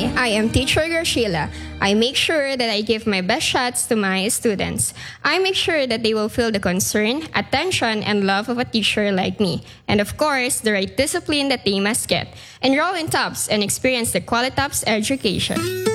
Hi, I am teacher Graciela. I make sure that I give my best shots to my students. I make sure that they will feel the concern, attention, and love of a teacher like me. And of course, the right discipline that they must get. Enroll in TOPS and experience the Qualitops education.